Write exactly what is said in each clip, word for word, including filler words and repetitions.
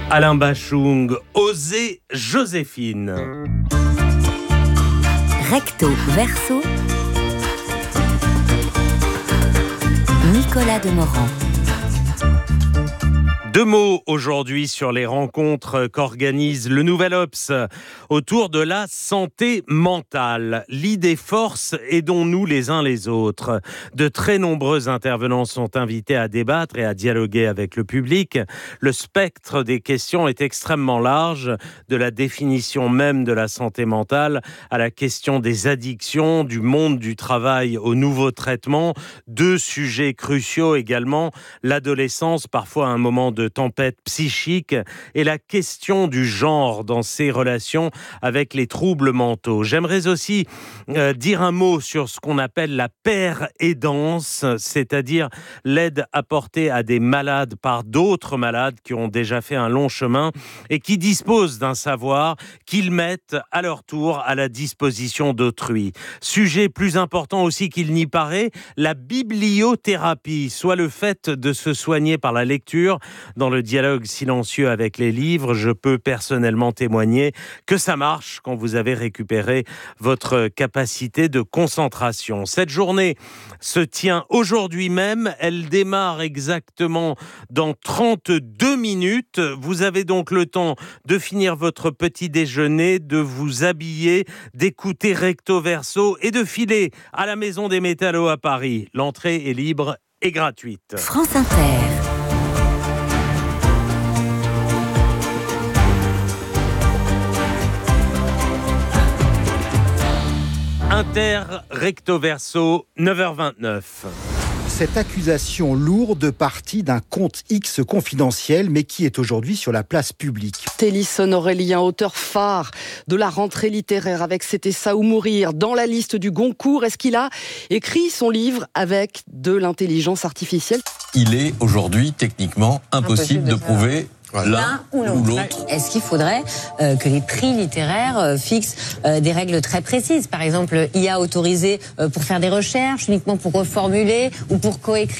Alain Bachung, Osez Joséphine. Recto verso, Nicolas Demorand. Deux mots aujourd'hui sur les rencontres qu'organise le Nouvel Obs autour de la santé mentale. L'idée force, aidons-nous les uns les autres. De très nombreux intervenants sont invités à débattre et à dialoguer avec le public. Le spectre des questions est extrêmement large, de la définition même de la santé mentale à la question des addictions, du monde du travail aux nouveaux traitements. Deux sujets cruciaux également, l'adolescence, parfois un moment de de tempête psychique, et la question du genre dans ses relations avec les troubles mentaux. J'aimerais aussi euh, dire un mot sur ce qu'on appelle la paire-aidance, c'est-à-dire l'aide apportée à des malades par d'autres malades qui ont déjà fait un long chemin et qui disposent d'un savoir qu'ils mettent à leur tour à la disposition d'autrui. Sujet plus important aussi qu'il n'y paraît, la bibliothérapie, soit le fait de se soigner par la lecture. Dans le dialogue silencieux avec les livres, je peux personnellement témoigner que ça marche quand vous avez récupéré votre capacité de concentration. Cette journée se tient aujourd'hui même. Elle démarre exactement dans trente-deux minutes. Vous avez donc le temps de finir votre petit déjeuner, de vous habiller, d'écouter Recto Verso et de filer à la Maison des Métallos à Paris. L'entrée est libre et gratuite. France Inter. Inter Recto Verso, neuf heures vingt-neuf. Cette accusation lourde partie d'un compte X confidentiel, mais qui est aujourd'hui sur la place publique. Télisson Aurélien, auteur phare de la rentrée littéraire avec C'était ça ou mourir, dans la liste du Goncourt. Est-ce qu'il a écrit son livre avec de l'intelligence artificielle ? Il est aujourd'hui techniquement impossible, impossible de, de prouver Voilà. L'un ou l'autre. ou l'autre. Est-ce qu'il faudrait euh, que les prix littéraires euh, fixent euh, des règles très précises ? Par exemple, I A autorisé euh, pour faire des recherches, uniquement pour reformuler ou pour coécrire ?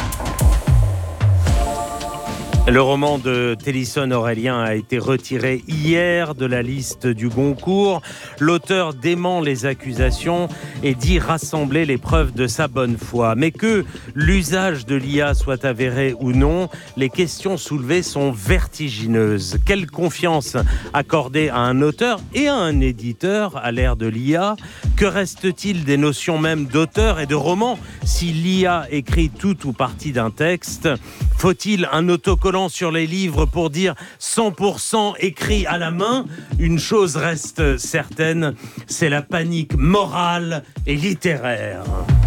Le roman de Télisson Aurélien a été retiré hier de la liste du Goncourt. L'auteur dément les accusations et dit rassembler les preuves de sa bonne foi. Mais que l'usage de l'I A soit avéré ou non, les questions soulevées sont vertigineuses. Quelle confiance accorder à un auteur et à un éditeur à l'ère de l'I A ? Que reste-t-il des notions même d'auteur et de roman si l'I A écrit tout ou partie d'un texte ? Faut-il un autocollant sur les livres pour dire cent pour cent écrit à la main ? Une chose reste certaine, c'est la panique morale et littéraire.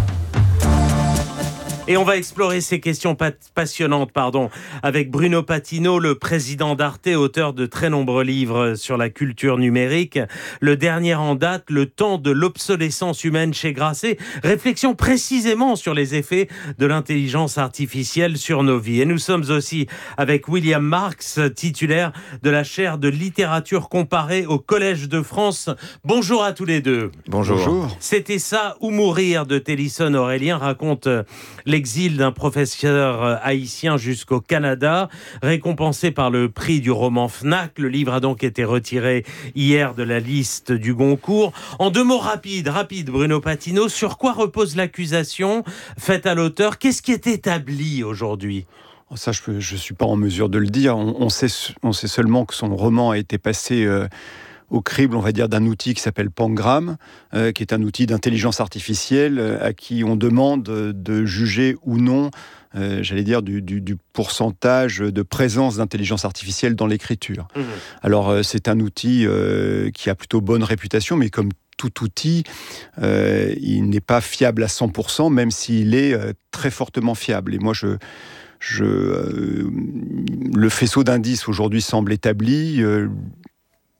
Et on va explorer ces questions passionnantes pardon, avec Bruno Patino, le président d'Arte, auteur de très nombreux livres sur la culture numérique. Le dernier en date, Le temps de l'obsolescence humaine chez Grasset. Réflexion précisément sur les effets de l'intelligence artificielle sur nos vies. Et nous sommes aussi avec William Marx, titulaire de la chaire de littérature comparée au Collège de France. Bonjour à tous les deux. Bonjour. Bonjour. C'était ça ou mourir de Télisson Aurélien raconte les L'exil d'un professeur haïtien jusqu'au Canada, récompensé par le prix du roman Fnac. Le livre a donc été retiré hier de la liste du Goncourt. En deux mots rapides, rapides, Bruno Patino, sur quoi repose l'accusation faite à l'auteur ? Qu'est-ce qui est établi aujourd'hui ? Ça, je ne suis pas en mesure de le dire. On, on, sait, on sait seulement que son roman a été passé... Euh, au crible, on va dire, d'un outil qui s'appelle Pangram, euh, qui est un outil d'intelligence artificielle euh, à qui on demande de juger ou non, euh, j'allais dire, du, du, du pourcentage de présence d'intelligence artificielle dans l'écriture. Mmh. Alors, euh, c'est un outil euh, qui a plutôt bonne réputation, mais comme tout outil, euh, il n'est pas fiable à cent pour cent, même s'il est euh, très fortement fiable. Et moi, je... je euh, le faisceau d'indices aujourd'hui semble établi. Euh,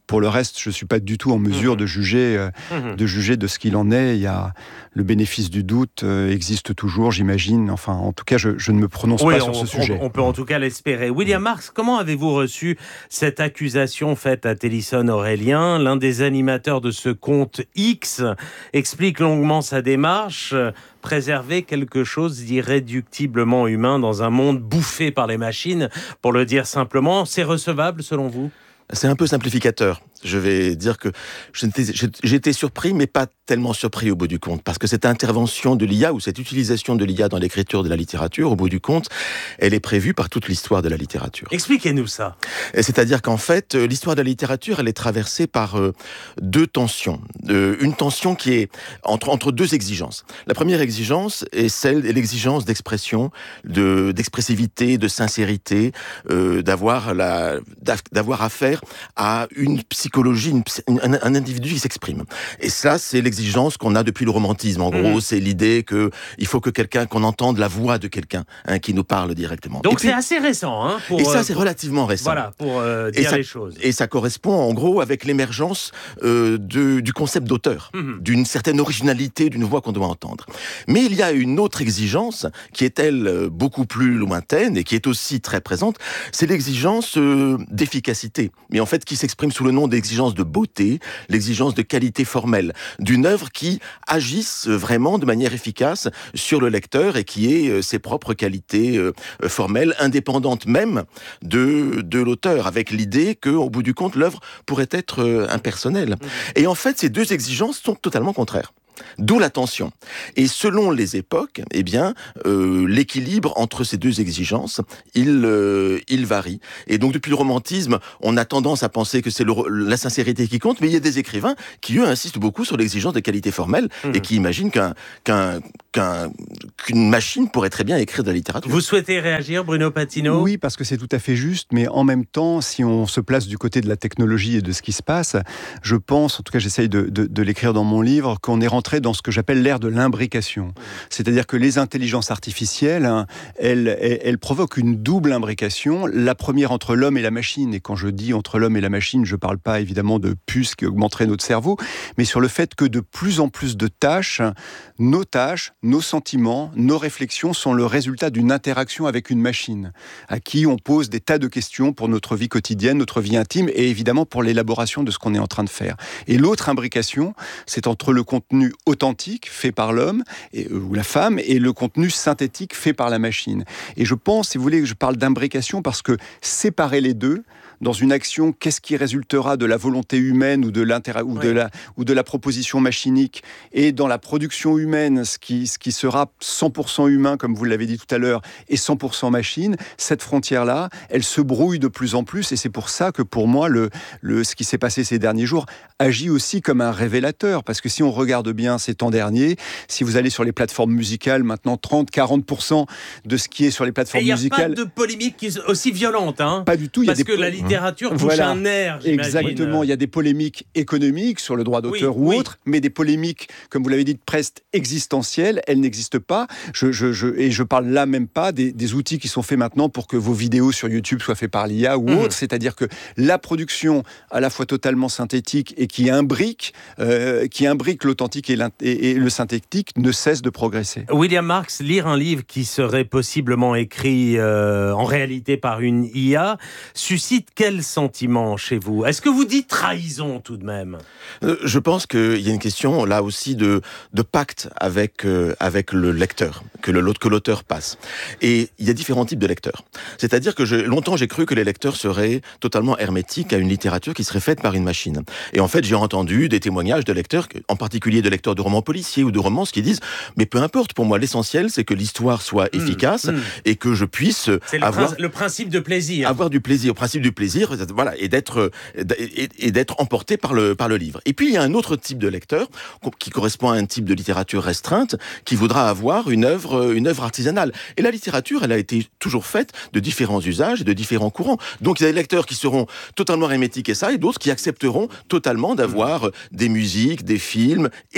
Pour le reste, je suis pas du tout en mesure mmh. de juger, euh, mmh. de juger de ce qu'il en est. Il y a le bénéfice du doute euh, existe toujours, j'imagine. Enfin, en tout cas, je, je ne me prononce oui, pas on, sur ce on, sujet. On peut en tout cas l'espérer. William Marx, comment avez-vous reçu cette accusation faite à Télisson Aurélien? L'un des animateurs de ce compte X explique longuement sa démarche. Préserver quelque chose d'irréductiblement humain dans un monde bouffé par les machines, pour le dire simplement, c'est recevable selon vous? C'est un peu simplificateur. Je vais dire que j'ai été surpris, mais pas tellement surpris au bout du compte, parce que cette intervention de l'I A, ou cette utilisation de l'I A dans l'écriture de la littérature, au bout du compte, elle est prévue par toute l'histoire de la littérature. Expliquez-nous ça. C'est-à-dire qu'en fait, l'histoire de la littérature, elle est traversée par euh, deux tensions. Euh, une tension qui est entre, entre deux exigences. La première exigence est celle est l'exigence d'expression, de, d'expressivité, de sincérité, euh, d'avoir, la, d'avoir affaire à une psychologie psychologie, une, un, un individu qui s'exprime. Et ça, c'est l'exigence qu'on a depuis le romantisme. En mmh. gros, c'est l'idée que il faut que quelqu'un, qu'on entende la voix de quelqu'un hein, qui nous parle directement. Donc puis, c'est assez récent. Hein, pour, et ça, euh, c'est pour, relativement récent. Voilà, pour euh, dire et ça, les choses. Et ça correspond, en gros, avec l'émergence euh, de, du concept d'auteur, mmh. d'une certaine originalité d'une voix qu'on doit entendre. Mais il y a une autre exigence qui est, elle, beaucoup plus lointaine et qui est aussi très présente, c'est l'exigence euh, d'efficacité, mais en fait qui s'exprime sous le nom l'exigence de beauté, l'exigence de qualité formelle, d'une œuvre qui agisse vraiment de manière efficace sur le lecteur et qui ait euh, ses propres qualités euh, formelles, indépendantes même de, de l'auteur, avec l'idée qu'au bout du compte, l'œuvre pourrait être euh, impersonnelle. Mmh. Et en fait, ces deux exigences sont totalement contraires. D'où la tension. Et selon les époques, eh bien, euh, l'équilibre entre ces deux exigences, il, euh, il varie. Et donc, depuis le romantisme, on a tendance à penser que c'est le, la sincérité qui compte, mais il y a des écrivains qui, eux, insistent beaucoup sur l'exigence de qualité formelle mmh. et qui imaginent qu'un, qu'un, qu'un, qu'une machine pourrait très bien écrire de la littérature. Vous souhaitez réagir, Bruno Patino ? Oui, parce que c'est tout à fait juste, mais en même temps, si on se place du côté de la technologie et de ce qui se passe, je pense, en tout cas j'essaye de, de, de l'écrire dans mon livre, qu'on est rentré dans ce que j'appelle l'ère de l'imbrication. C'est-à-dire que les intelligences artificielles, hein, elles, elles, elles provoquent une double imbrication, la première entre l'homme et la machine. Et quand je dis entre l'homme et la machine, je ne parle pas évidemment de puces qui augmenteraient notre cerveau, mais sur le fait que de plus en plus de tâches, nos tâches, nos sentiments, nos réflexions sont le résultat d'une interaction avec une machine, à qui on pose des tas de questions pour notre vie quotidienne, notre vie intime, et évidemment pour l'élaboration de ce qu'on est en train de faire. Et l'autre imbrication, c'est entre le contenu authentique fait par l'homme et, euh, ou la femme et le contenu synthétique fait par la machine. Et je pense, si vous voulez, que je parle d'imbrication parce que séparer les deux dans une action, qu'est-ce qui résultera de la volonté humaine ou de, l'intéra- ou, oui. de la, ou de la proposition machinique, et dans la production humaine, ce qui, ce qui sera cent pour cent humain, comme vous l'avez dit tout à l'heure, et cent pour cent machine, cette frontière-là, elle se brouille de plus en plus, et c'est pour ça que pour moi, le, le, ce qui s'est passé ces derniers jours agit aussi comme un révélateur, parce que si on regarde bien ces temps derniers, si vous allez sur les plateformes musicales, maintenant trente à quarante pour cent de ce qui est sur les plateformes musicales... Et il n'y a pas de polémique aussi violente, hein. Pas du tout. Parce y a des que la littérature touche voilà. un nerf, j'imagine. Exactement, il y a des polémiques économiques sur le droit d'auteur oui, ou oui. autres, mais des polémiques, comme vous l'avez dit, presque existentielles, elles n'existent pas. Je, je, je, et je parle là même pas des, des outils qui sont faits maintenant pour que vos vidéos sur YouTube soient faites par l'I A ou mmh. autre, c'est-à-dire que la production à la fois totalement synthétique et qui imbrique, euh, qui imbrique l'authentique et, et, et le synthétique ne cesse de progresser. William Marx, lire un livre qui serait possiblement écrit euh, en réalité par une I A suscite quel sentiment chez vous ? Est-ce que vous dites trahison tout de même ? euh, Je pense qu'il y a une question là aussi de, de pacte avec, euh, avec le lecteur, que, le, que l'auteur passe. Et il y a différents types de lecteurs. C'est-à-dire que je, longtemps j'ai cru que les lecteurs seraient totalement hermétiques à une littérature qui serait faite par une machine. Et en fait j'ai entendu des témoignages de lecteurs, en particulier de lecteurs de romans policiers ou de romances qui disent « mais peu importe, pour moi l'essentiel c'est que l'histoire soit efficace mmh, mmh. et que je puisse c'est avoir... » C'est le principe de plaisir. Avoir du plaisir, le principe du plaisir, voilà, et d'être, et, et d'être emporté par le, par le livre. Et puis, il y a un autre type de lecteur, qui correspond à un type de littérature restreinte, qui voudra avoir une œuvre, une œuvre artisanale. Et la littérature, elle a été toujours faite de différents usages et de différents courants. Donc, il y a des lecteurs qui seront totalement hermétiques à ça, et d'autres qui accepteront totalement d'avoir des musiques, des films et des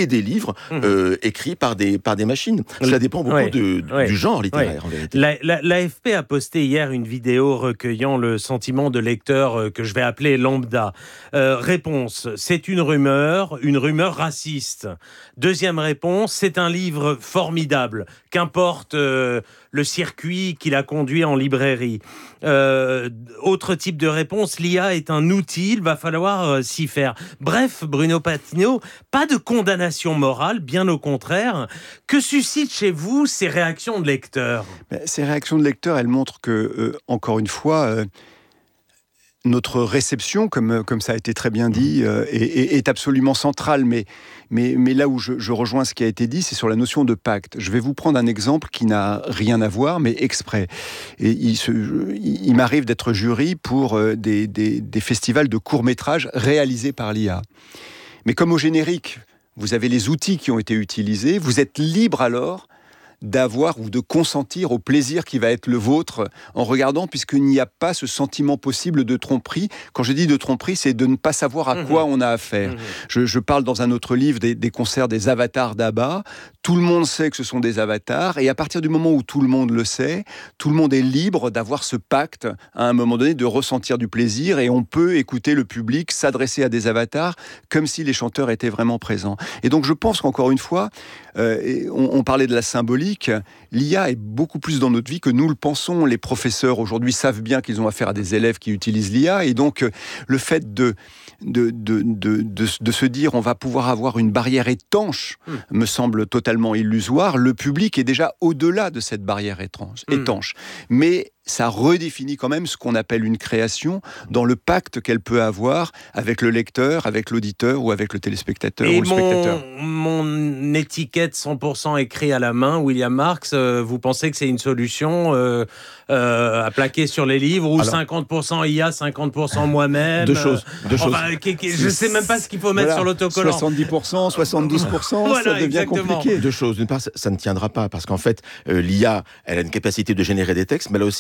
des livres Mmh. euh, écrits par des, par des machines. Cela dépend beaucoup Ouais. de, Ouais. du genre littéraire, Ouais. en vérité. La, la- l'A F P a posté hier une vidéo recueillant le sentiment de lecteurs euh, que je vais appeler lambda. Euh, réponse, c'est une rumeur, une rumeur raciste. Deuxième réponse, c'est un livre formidable, qu'importe euh, le circuit qui l'a conduit en librairie. Euh, autre type de réponse, l'I A est un outil, il va falloir euh, s'y faire. Bref, Bruno Patino, pas de condamnation morale, bien au contraire. Que suscitent chez vous ces réactions de lecteurs ? Ben, Ces réactions de lecteurs, elles montrent que, euh, encore une fois, euh, notre réception, comme, comme ça a été très bien dit, euh, est, est- est absolument centrale. Mais, mais, mais là où je, je rejoins ce qui a été dit, c'est sur la notion de pacte. Je vais vous prendre un exemple qui n'a rien à voir, mais exprès. Et il se- il, il m'arrive d'être jury pour euh, des, des, des festivals de courts-métrages réalisés par l'I A. Mais comme au générique, vous avez les outils qui ont été utilisés, vous êtes libre alors d'avoir ou de consentir au plaisir qui va être le vôtre en regardant, puisqu'il n'y a pas ce sentiment possible de tromperie. Quand je dis de tromperie, c'est de ne pas savoir à quoi on a affaire. Mmh. Je, je parle dans un autre livre des, des concerts des avatars d'Abba. Tout le monde sait que ce sont des avatars, et à partir du moment où tout le monde le sait, tout le monde est libre d'avoir ce pacte, à un moment donné, de ressentir du plaisir, et on peut écouter le public s'adresser à des avatars comme si les chanteurs étaient vraiment présents. Et donc je pense qu'encore une fois, euh, et on, on parlait de la symbolique, l'I A est beaucoup plus dans notre vie que nous le pensons. Les professeurs aujourd'hui savent bien qu'ils ont affaire à des élèves qui utilisent l'I A, et donc euh, le fait de, de, de, de, de, de se dire on va pouvoir avoir une barrière étanche mmh. me semble totalement illusoire. Le public est déjà au-delà de cette barrière étrange, mmh. étanche. Mais ça redéfinit quand même ce qu'on appelle une création dans le pacte qu'elle peut avoir avec le lecteur, avec l'auditeur ou avec le téléspectateur Et ou le mon, spectateur. mon étiquette cent pour cent écrit à la main, William Marx, euh, vous pensez que c'est une solution euh, euh, à plaquer sur les livres ou Alors, cinquante pour cent I A, cinquante pour cent moi-même Deux choses. Deux enfin, choses. qui- qui- Je ne sais même pas ce qu'il faut mettre Voilà, sur l'autocollant. soixante-dix pour cent, soixante-douze pour cent, Voilà, ça devient exactement. compliqué. Deux choses. D'une part, ça, ça ne tiendra pas, parce qu'en fait, euh, l'I A, elle a une capacité de générer des textes, mais elle a aussi